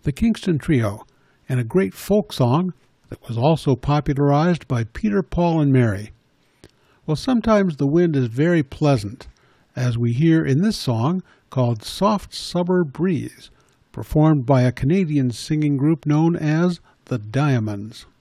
the Kingston Trio, and a great folk song that was also popularized by Peter, Paul, and Mary. Well, sometimes the wind is very pleasant, as we hear in this song called Soft Summer Breeze, performed by a Canadian singing group known as the Diamonds.